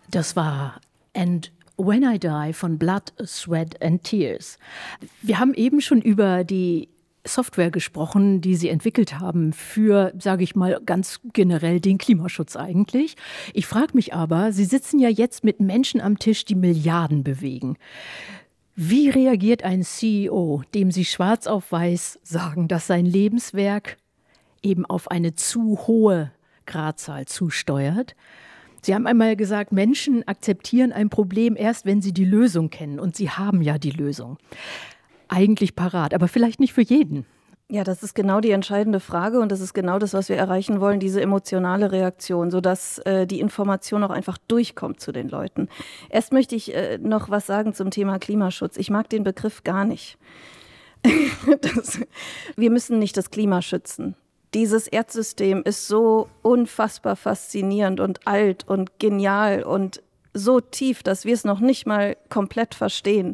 Das war And When I Die von Blood, Sweat and Tears. Wir haben eben schon über die Software gesprochen, die Sie entwickelt haben für, sage ich mal, ganz generell den Klimaschutz eigentlich. Ich frage mich aber, Sie sitzen ja jetzt mit Menschen am Tisch, die Milliarden bewegen. Wie reagiert ein CEO, dem Sie schwarz auf weiß sagen, dass sein Lebenswerk eben auf eine zu hohe Gradzahl zusteuert? Sie haben einmal gesagt, Menschen akzeptieren ein Problem erst, wenn sie die Lösung kennen. Und Sie haben ja die Lösung. Eigentlich parat, aber vielleicht nicht für jeden. Ja, das ist genau die entscheidende Frage und das ist genau das, was wir erreichen wollen, diese emotionale Reaktion, sodass die Information auch einfach durchkommt zu den Leuten. Erst möchte ich noch was sagen zum Thema Klimaschutz. Ich mag den Begriff gar nicht. Wir müssen nicht das Klima schützen. Dieses Erdsystem ist so unfassbar faszinierend und alt und genial und so tief, dass wir es noch nicht mal komplett verstehen.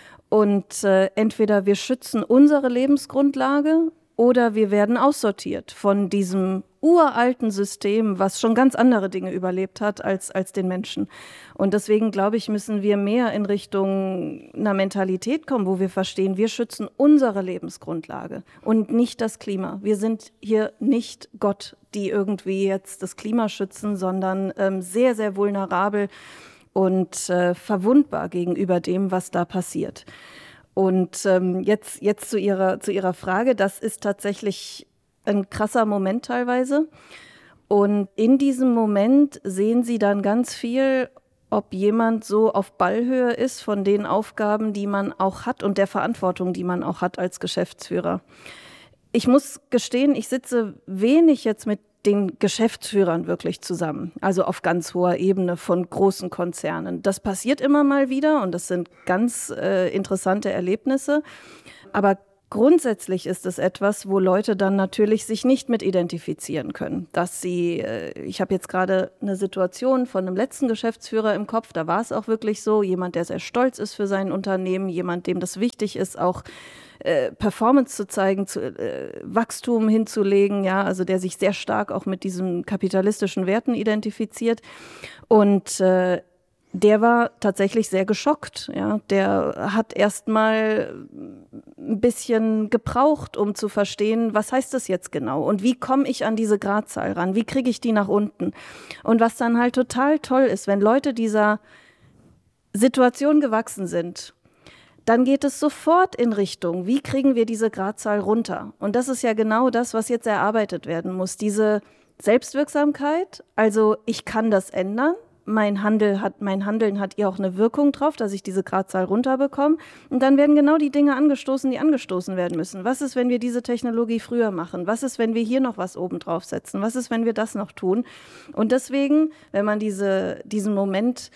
Und entweder wir schützen unsere Lebensgrundlage oder wir werden aussortiert von diesem uralten System, was schon ganz andere Dinge überlebt hat als den Menschen. Und deswegen, glaube ich, müssen wir mehr in Richtung einer Mentalität kommen, wo wir verstehen, wir schützen unsere Lebensgrundlage und nicht das Klima. Wir sind hier nicht Gott, die irgendwie jetzt das Klima schützen, sondern sehr, sehr vulnerabel und verwundbar gegenüber dem, was da passiert. Und jetzt zu Ihrer Frage, das ist tatsächlich ein krasser Moment teilweise. Und in diesem Moment sehen Sie dann ganz viel, ob jemand so auf Ballhöhe ist von den Aufgaben, die man auch hat und der Verantwortung, die man auch hat als Geschäftsführer. Ich muss gestehen, ich sitze wenig jetzt mit den Geschäftsführern wirklich zusammen, also auf ganz hoher Ebene von großen Konzernen. Das passiert immer mal wieder und das sind ganz interessante Erlebnisse, aber grundsätzlich ist es etwas, wo Leute dann natürlich sich nicht mit identifizieren können. Dass sie, ich habe jetzt gerade eine Situation von einem letzten Geschäftsführer im Kopf, da war es auch wirklich so, jemand, der sehr stolz ist für sein Unternehmen, jemand, dem das wichtig ist, auch Performance zu zeigen, Wachstum hinzulegen, ja, also der sich sehr stark auch mit diesen kapitalistischen Werten identifiziert. Und der war tatsächlich sehr geschockt. Ja. Der hat erst mal ein bisschen gebraucht, um zu verstehen, was heißt das jetzt genau und wie komme ich an diese Gradzahl ran, wie kriege ich die nach unten. Und was dann halt total toll ist, wenn Leute dieser Situation gewachsen sind, dann geht es sofort in Richtung, wie kriegen wir diese Gradzahl runter? Und das ist ja genau das, was jetzt erarbeitet werden muss, diese Selbstwirksamkeit, also ich kann das ändern. Mein Handeln hat ihr auch eine Wirkung drauf, dass ich diese Gradzahl runterbekomme. Und dann werden genau die Dinge angestoßen, die angestoßen werden müssen. Was ist, wenn wir diese Technologie früher machen? Was ist, wenn wir hier noch was oben drauf setzen? Was ist, wenn wir das noch tun? Und deswegen, wenn man diesen Moment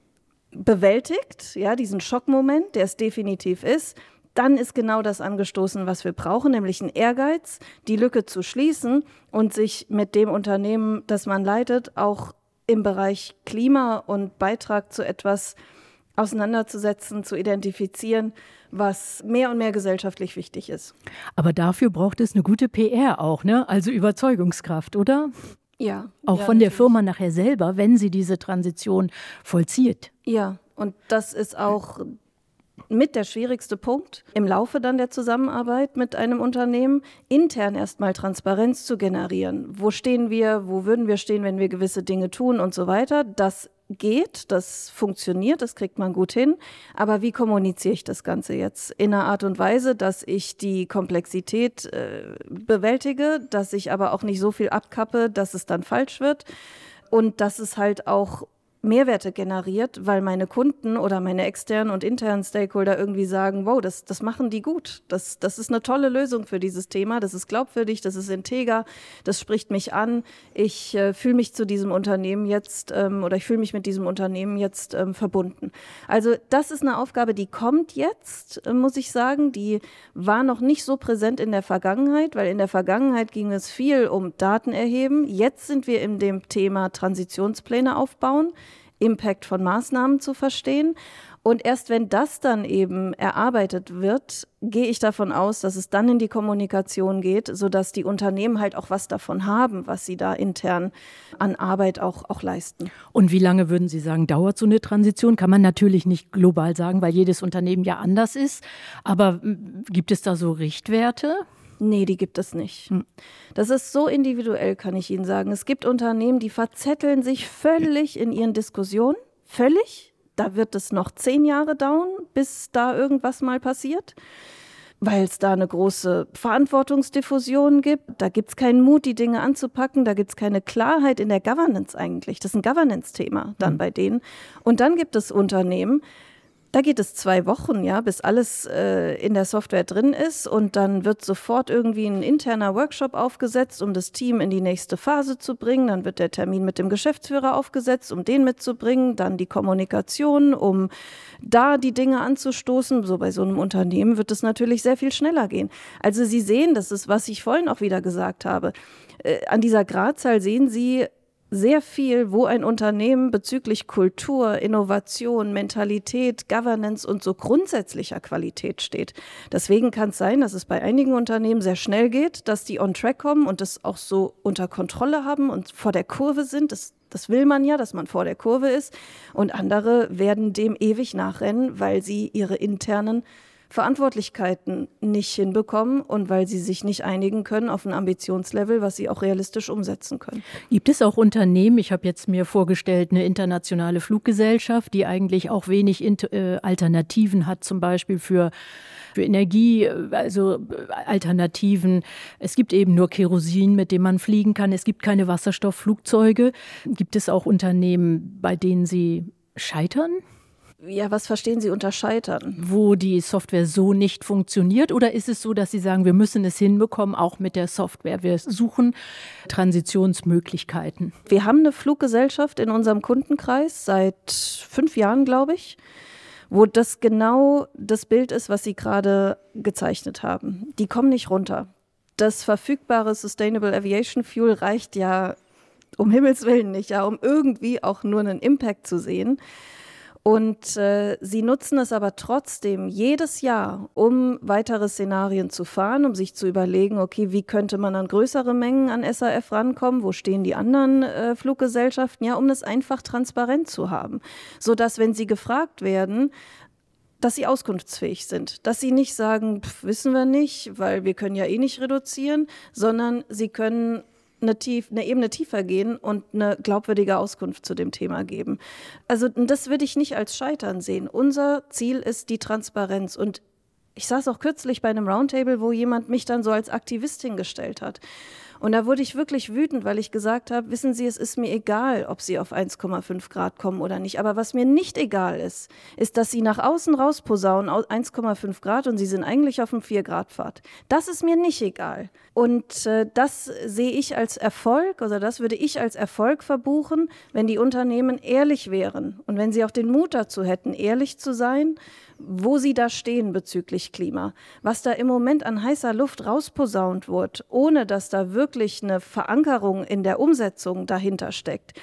bewältigt, ja, diesen Schockmoment, der es definitiv ist, dann ist genau das angestoßen, was wir brauchen, nämlich ein Ehrgeiz, die Lücke zu schließen und sich mit dem Unternehmen, das man leitet, auch im Bereich Klima und Beitrag zu etwas auseinanderzusetzen, zu identifizieren, was mehr und mehr gesellschaftlich wichtig ist. Aber dafür braucht es eine gute PR auch, ne? Also Überzeugungskraft, oder? Ja. Auch ja, von der natürlich. Firma nachher selber, wenn sie diese Transition vollzieht. Ja, und das ist auch mit der schwierigste Punkt im Laufe dann der Zusammenarbeit mit einem Unternehmen, intern erstmal Transparenz zu generieren. Wo stehen wir, wo würden wir stehen, wenn wir gewisse Dinge tun und so weiter. Das geht, das funktioniert, das kriegt man gut hin. Aber wie kommuniziere ich das Ganze jetzt? In einer Art und Weise, dass ich die Komplexität bewältige, dass ich aber auch nicht so viel abkappe, dass es dann falsch wird und dass es halt auch Mehrwerte generiert, weil meine Kunden oder meine externen und internen Stakeholder irgendwie sagen, wow, das machen die gut. Das ist eine tolle Lösung für dieses Thema. Das ist glaubwürdig, das ist integer, das spricht mich an. Ich fühle mich zu diesem Unternehmen jetzt oder ich fühle mich mit diesem Unternehmen jetzt verbunden. Also das ist eine Aufgabe, die kommt jetzt, muss ich sagen. Die war noch nicht so präsent in der Vergangenheit, weil in der Vergangenheit ging es viel um Daten erheben. Jetzt sind wir in dem Thema Transitionspläne aufbauen, Impact von Maßnahmen zu verstehen. Und erst wenn das dann eben erarbeitet wird, gehe ich davon aus, dass es dann in die Kommunikation geht, sodass die Unternehmen halt auch was davon haben, was sie da intern an Arbeit auch leisten. Und wie lange würden Sie sagen, dauert so eine Transition? Kann man natürlich nicht global sagen, weil jedes Unternehmen ja anders ist. Aber gibt es da so Richtwerte? Nee, die gibt es nicht. Das ist so individuell, kann ich Ihnen sagen. Es gibt Unternehmen, die verzetteln sich völlig in ihren Diskussionen. Völlig. Da wird es noch 10 Jahre dauern, bis da irgendwas mal passiert, weil es da eine große Verantwortungsdiffusion gibt. Da gibt es keinen Mut, die Dinge anzupacken. Da gibt es keine Klarheit in der Governance eigentlich. Das ist ein Governance-Thema dann bei denen. Und dann gibt es Unternehmen, da geht es 2 Wochen, ja, bis alles in der Software drin ist und dann wird sofort irgendwie ein interner Workshop aufgesetzt, um das Team in die nächste Phase zu bringen. Dann wird der Termin mit dem Geschäftsführer aufgesetzt, um den mitzubringen. Dann die Kommunikation, um da die Dinge anzustoßen. So bei so einem Unternehmen wird es natürlich sehr viel schneller gehen. Also Sie sehen, das ist, was ich vorhin auch wieder gesagt habe. An dieser Gradzahl sehen Sie sehr viel, wo ein Unternehmen bezüglich Kultur, Innovation, Mentalität, Governance und so grundsätzlicher Qualität steht. Deswegen kann es sein, dass es bei einigen Unternehmen sehr schnell geht, dass die on track kommen und das auch so unter Kontrolle haben und vor der Kurve sind. Das will man ja, dass man vor der Kurve ist. Und andere werden dem ewig nachrennen, weil sie ihre internen Verantwortlichkeiten nicht hinbekommen und weil sie sich nicht einigen können auf ein Ambitionslevel, was sie auch realistisch umsetzen können. Gibt es auch Unternehmen, ich habe jetzt mir vorgestellt, eine internationale Fluggesellschaft, die eigentlich auch wenig Alternativen hat, zum Beispiel für Energie, also Alternativen. Es gibt eben nur Kerosin, mit dem man fliegen kann. Es gibt keine Wasserstoffflugzeuge. Gibt es auch Unternehmen, bei denen Sie scheitern? Ja, was verstehen Sie unter Scheitern? Wo die Software so nicht funktioniert? Oder ist es so, dass Sie sagen, wir müssen es hinbekommen, auch mit der Software? Wir suchen Transitionsmöglichkeiten. Wir haben eine Fluggesellschaft in unserem Kundenkreis seit 5 Jahren, glaube ich, wo das genau das Bild ist, was Sie gerade gezeichnet haben. Die kommen nicht runter. Das verfügbare Sustainable Aviation Fuel reicht ja um Himmels Willen nicht, ja, um irgendwie auch nur einen Impact zu sehen. Und sie nutzen es aber trotzdem jedes Jahr, um weitere Szenarien zu fahren, um sich zu überlegen, okay, wie könnte man an größere Mengen an SAF rankommen, wo stehen die anderen Fluggesellschaften, ja, um das einfach transparent zu haben, sodass, wenn sie gefragt werden, dass sie auskunftsfähig sind, dass sie nicht sagen, wissen wir nicht, weil wir können ja eh nicht reduzieren, sondern sie können eine Ebene tiefer gehen und eine glaubwürdige Auskunft zu dem Thema geben. Also das würde ich nicht als Scheitern sehen. Unser Ziel ist die Transparenz. Und ich saß auch kürzlich bei einem Roundtable, wo jemand mich dann so als Aktivistin gestellt hat. Und da wurde ich wirklich wütend, weil ich gesagt habe, wissen Sie, es ist mir egal, ob Sie auf 1,5 Grad kommen oder nicht. Aber was mir nicht egal ist, dass Sie nach außen rausposaunen 1,5 Grad und Sie sind eigentlich auf einem 4-Grad-Pfad. Das ist mir nicht egal. Und das sehe ich als Erfolg, oder das würde ich als Erfolg verbuchen, wenn die Unternehmen ehrlich wären und wenn sie auch den Mut dazu hätten, ehrlich zu sein, wo sie da stehen bezüglich Klima. Was da im Moment an heißer Luft rausposaunt wird, ohne dass da wirklich eine Verankerung in der Umsetzung dahinter steckt.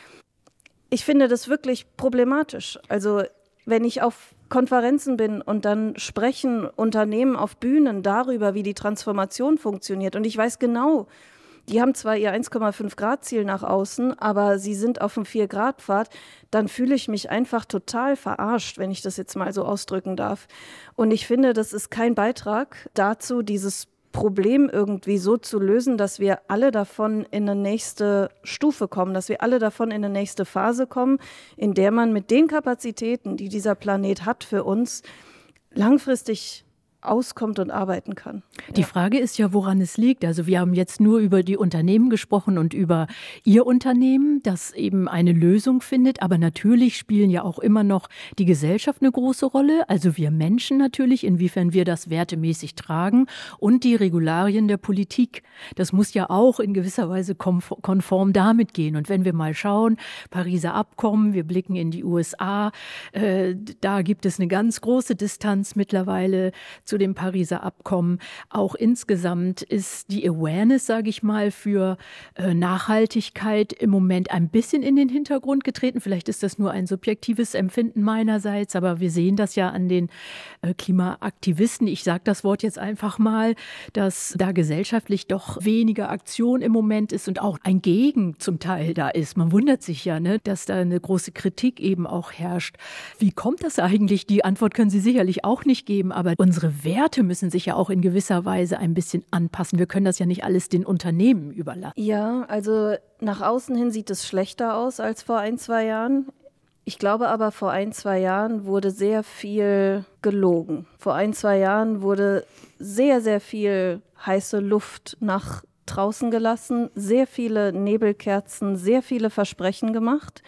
Ich finde das wirklich problematisch. Also wenn ich auf Konferenzen bin und dann sprechen Unternehmen auf Bühnen darüber, wie die Transformation funktioniert. Und ich weiß genau, die haben zwar ihr 1,5 Grad Ziel nach außen, aber sie sind auf dem 4-Grad-Pfad, dann fühle ich mich einfach total verarscht, wenn ich das jetzt mal so ausdrücken darf. Und ich finde, das ist kein Beitrag dazu, dieses Problem irgendwie so zu lösen, dass wir alle davon in eine nächste Stufe kommen, dass wir alle davon in eine nächste Phase kommen, in der man mit den Kapazitäten, die dieser Planet hat für uns, langfristig auskommt und arbeiten kann. Die Frage ist ja, woran es liegt. Also wir haben jetzt nur über die Unternehmen gesprochen und über Ihr Unternehmen, das eben eine Lösung findet. Aber natürlich spielen ja auch immer noch die Gesellschaft eine große Rolle. Also wir Menschen natürlich, inwiefern wir das wertemäßig tragen und die Regularien der Politik. Das muss ja auch in gewisser Weise konform damit gehen. Und wenn wir mal schauen, Pariser Abkommen, wir blicken in die USA, da gibt es eine ganz große Distanz mittlerweile zu dem Pariser Abkommen. Auch insgesamt ist die Awareness, sage ich mal, für Nachhaltigkeit im Moment ein bisschen in den Hintergrund getreten. Vielleicht ist das nur ein subjektives Empfinden meinerseits, aber wir sehen das ja an den Klimaaktivisten. Ich sage das Wort jetzt einfach mal, dass da gesellschaftlich doch weniger Aktion im Moment ist und auch ein Gegen zum Teil da ist. Man wundert sich ja, ne, dass da eine große Kritik eben auch herrscht. Wie kommt das eigentlich? Die Antwort können Sie sicherlich auch nicht geben, aber unsere Werte müssen sich ja auch in gewisser Weise ein bisschen anpassen. Wir können das ja nicht alles den Unternehmen überlassen. Ja, also nach außen hin sieht es schlechter aus als vor 1-2 Jahren. Ich glaube aber, vor 1-2 Jahren wurde sehr viel gelogen. Vor 1-2 Jahren wurde sehr, sehr viel heiße Luft nach draußen gelassen, sehr viele Nebelkerzen, sehr viele Versprechen gemacht.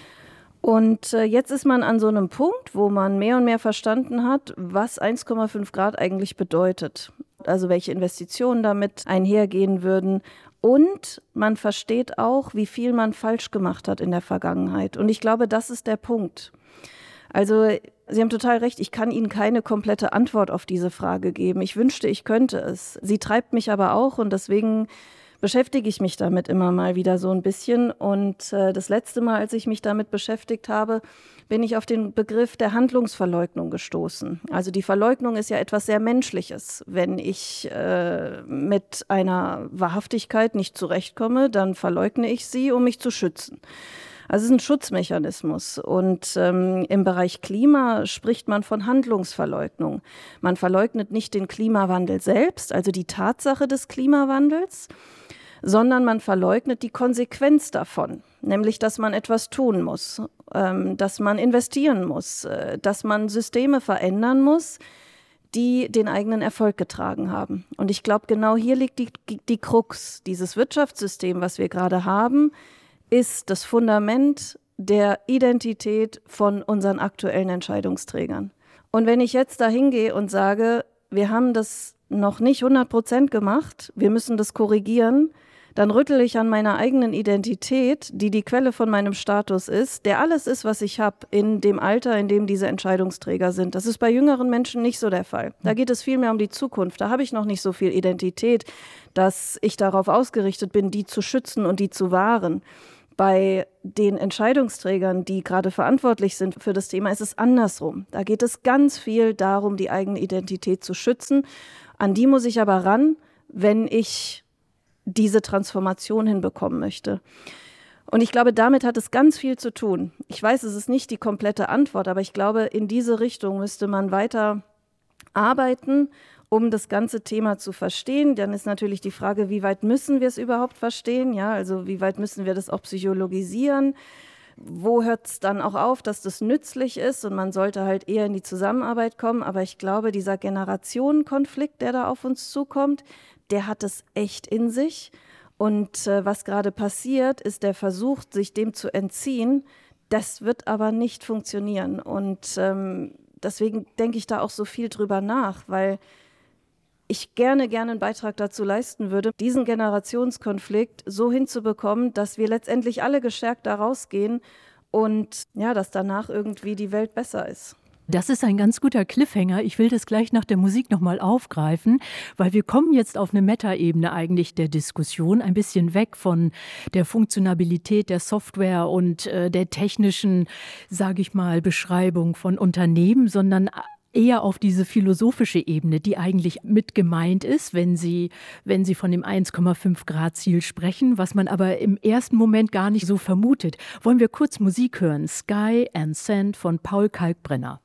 Und jetzt ist man an so einem Punkt, wo man mehr und mehr verstanden hat, was 1,5 Grad eigentlich bedeutet. Also welche Investitionen damit einhergehen würden. Und man versteht auch, wie viel man falsch gemacht hat in der Vergangenheit. Und ich glaube, das ist der Punkt. Also Sie haben total recht, ich kann Ihnen keine komplette Antwort auf diese Frage geben. Ich wünschte, ich könnte es. Sie treibt mich aber auch und deswegen beschäftige ich mich damit immer mal wieder so ein bisschen. Und das letzte Mal, als ich mich damit beschäftigt habe, bin ich auf den Begriff der Handlungsverleugnung gestoßen. Also die Verleugnung ist ja etwas sehr Menschliches. Wenn ich mit einer Wahrhaftigkeit nicht zurechtkomme, dann verleugne ich sie, um mich zu schützen. Also es ist ein Schutzmechanismus und im Bereich Klima spricht man von Handlungsverleugnung. Man verleugnet nicht den Klimawandel selbst, also die Tatsache des Klimawandels, sondern man verleugnet die Konsequenz davon, nämlich dass man etwas tun muss, dass man investieren muss, dass man Systeme verändern muss, die den eigenen Erfolg getragen haben. Und ich glaube, genau hier liegt die Krux. Dieses Wirtschaftssystem, was wir gerade haben, ist das Fundament der Identität von unseren aktuellen Entscheidungsträgern. Und wenn ich jetzt da hingehe und sage, wir haben das noch nicht 100% gemacht, wir müssen das korrigieren, dann rüttle ich an meiner eigenen Identität, die die Quelle von meinem Status ist, der alles ist, was ich habe in dem Alter, in dem diese Entscheidungsträger sind. Das ist bei jüngeren Menschen nicht so der Fall. Da geht es viel mehr um die Zukunft. Da habe ich noch nicht so viel Identität, dass ich darauf ausgerichtet bin, die zu schützen und die zu wahren. Bei den Entscheidungsträgern, die gerade verantwortlich sind für das Thema, ist es andersrum. Da geht es ganz viel darum, die eigene Identität zu schützen. An die muss ich aber ran, wenn ich diese Transformation hinbekommen möchte. Und ich glaube, damit hat es ganz viel zu tun. Ich weiß, es ist nicht die komplette Antwort, aber ich glaube, in diese Richtung müsste man weiter arbeiten, um das ganze Thema zu verstehen. Dann ist natürlich die Frage, wie weit müssen wir es überhaupt verstehen? Ja, also wie weit müssen wir das auch psychologisieren? Wo hört es dann auch auf, dass das nützlich ist? Und man sollte halt eher in die Zusammenarbeit kommen. Aber ich glaube, dieser Generationenkonflikt, der da auf uns zukommt, der hat es echt in sich. Und was gerade passiert, ist der Versuch, sich dem zu entziehen. Das wird aber nicht funktionieren. Und deswegen denke ich da auch so viel drüber nach, weil ich gerne einen Beitrag dazu leisten würde, diesen Generationskonflikt so hinzubekommen, dass wir letztendlich alle gestärkt da rausgehen und ja, dass danach irgendwie die Welt besser ist. Das ist ein ganz guter Cliffhanger. Ich will das gleich nach der Musik nochmal aufgreifen, weil wir kommen jetzt auf eine Metaebene eigentlich der Diskussion, ein bisschen weg von der Funktionabilität der Software und der technischen, sage ich mal, Beschreibung von Unternehmen, sondern eher auf diese philosophische Ebene, die eigentlich mit gemeint ist, wenn Sie von dem 1,5 Grad Ziel sprechen, was man aber im ersten Moment gar nicht so vermutet. Wollen wir kurz Musik hören? Sky and Sand von Paul Kalkbrenner.